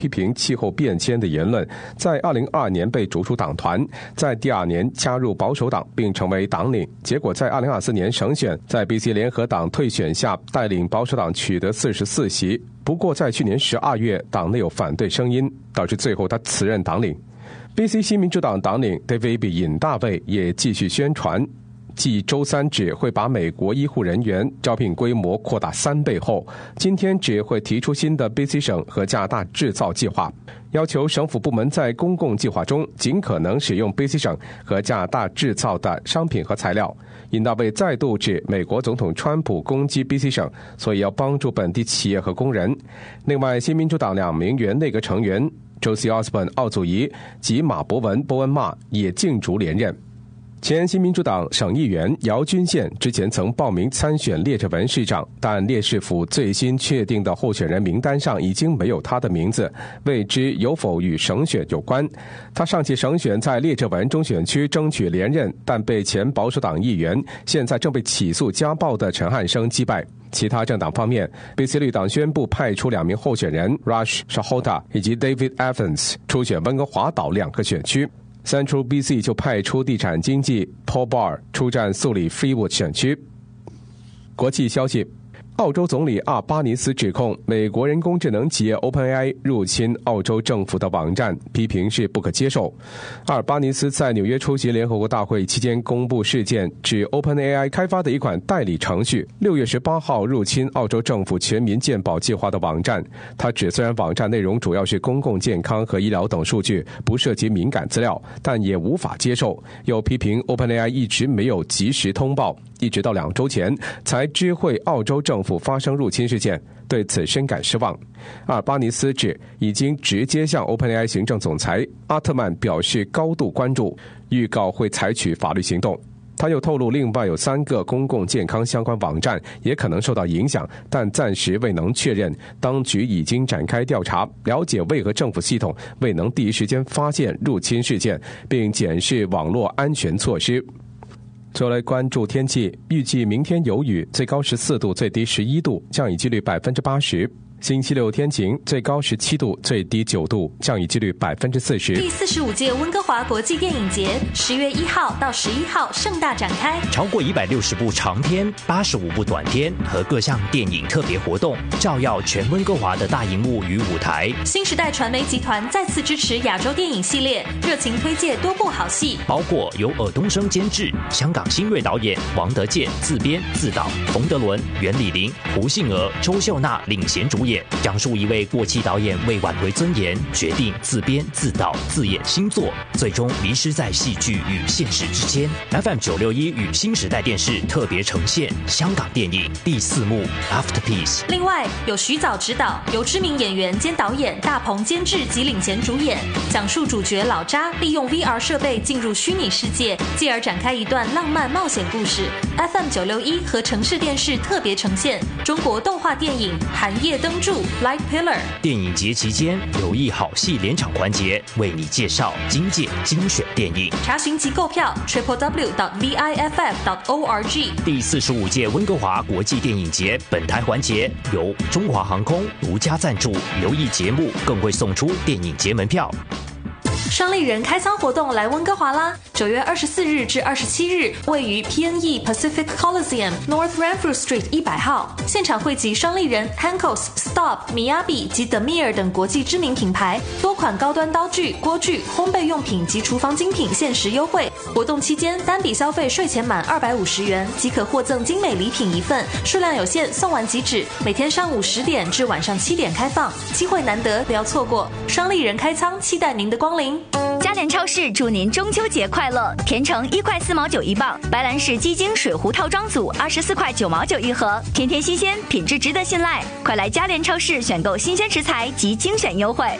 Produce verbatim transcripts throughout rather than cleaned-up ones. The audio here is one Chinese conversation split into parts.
批评气候变迁的言论，在二零二二年被逐出党团，在第二年加入保守党并成为党领，结果在二零二四年省选，在 B C 联合党退选下，带领保守党取得四十四席。不过在去年十二月，党内有反对声音，导致最后他辞任党领。B C 新民主党党领 David 尹大卫也继续宣传，继周三指会把美国医护人员招聘规模扩大三倍后，今天指会提出新的 B C 省和加拿大制造计划，要求省府部门在公共计划中尽可能使用 B C 省和加拿大制造的商品和材料。尹大卫再度指美国总统川普攻击 B C 省，所以要帮助本地企业和工人。另外，新民主党两名原内阁成员周西奥斯本奥祖仪及马博文波恩骂也竞逐连任。前新民主党省议员姚君宪之前曾报名参选列治文市长，但列市府最新确定的候选人名单上已经没有他的名字，未知有否与省选有关。他上届省选在列治文中选区争取连任，但被前保守党议员现在正被起诉家暴的陈汉生击败。其他政党方面， B C 绿党宣布派出两名候选人 Rush Shahota 以及 David Evans 出选温哥华岛两个选区。Central B C 就派出地产经纪 Paul Barr 出战素里 Freewood 选区。国际消息，澳洲总理阿尔巴尼斯指控美国人工智能企业 OpenAI 入侵澳洲政府的网站，批评是不可接受。阿尔巴尼斯在纽约出席联合国大会期间公布事件，指 OpenAI 开发的一款代理程序六月十八号入侵澳洲政府全民健保计划的网站。他指虽然网站内容主要是公共健康和医疗等数据，不涉及敏感资料，但也无法接受。又批评 OpenAI 一直没有及时通报，一直到两周前才知会澳洲政府发生入侵事件，对此深感失望。阿尔巴尼斯指已经直接向 OpenAI 行政总裁阿特曼表示高度关注，预告会采取法律行动。他又透露，另外有三个公共健康相关网站也可能受到影响，但暂时未能确认。当局已经展开调查，了解为何政府系统未能第一时间发现入侵事件，并检视网络安全措施。最后来关注天气，预计明天有雨，最高十四度，最低十一度，降雨几率百分之八十。星期六天晴，最高十七度，最低九度，降雨几率百分之四十。 第四十五届温哥华国际电影节十月一号到十一号盛大展开， 超过一百六十部长片、八十五部短片和各项电影特别活动，照耀全温哥华的大荧幕与舞台。 新时代传媒集团再次支持亚洲电影系列，热情推介多部好戏， 包括由尔冬升监制、香港新锐导演王德健自编自导，冯德伦、袁李林、胡杏儿、周秀娜领衔主演。讲述一位过气导演为挽回尊严，决定自编自导自演新作，最终迷失在戏剧与现实之间。 F M 九六一与新时代电视特别呈现香港电影第四幕 Afterpiece。 另外有徐藻执导，由知名演员兼导演大鹏监制及领衔主演，讲述主角老查利用 V R 设备进入虚拟世界，继而展开一段浪漫冒险故事。 F M 九六一和城市电视特别呈现中国动画电影《寒夜灯柱》Light Pillar。 电影节期间留意好戏联场环节，为你介绍今届精选电影。 查询及购票 triple w dot v i f f dot org。 第四十五届温哥华国际电影节本台环节由中华航空独家赞助，留意节目更会送出电影节门票。 双立人开仓活动来温哥华啦！九月二十四日至二十七日，位于 P N E Pacific Coliseum North Renfrew Street 一百号，现场汇集双立人、Hanko's、Stop、Miyabi 及 Demir 等国际知名品牌，多款高端刀具、锅具、烘焙用品及厨房精品限时优惠。活动期间，单笔消费税前满二百五十元即可获赠精美礼品一份，数量有限，送完即止。每天上午十点至晚上七点开放，机会难得，不要错过。双立人开仓，期待您的光临。 嘉联超市祝您中秋节快乐！甜橙一块四毛九一磅，白兰氏鸡精水壶套装组二十四块九毛九一盒，天天新鲜，品质值得信赖。快来嘉联超市选购新鲜食材及精选优惠。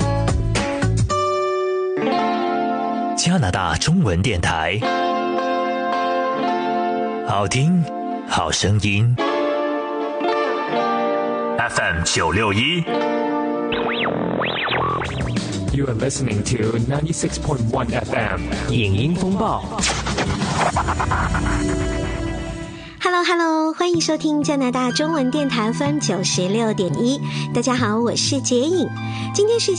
加拿大中文电台，好听，好声音。F M 九六一。 You are listening to ninety-six point one F M 影音风暴。 Hello Hello， 欢迎收听加拿大中文电台 F M 九十六点一。大家好，我是杰颖。今天是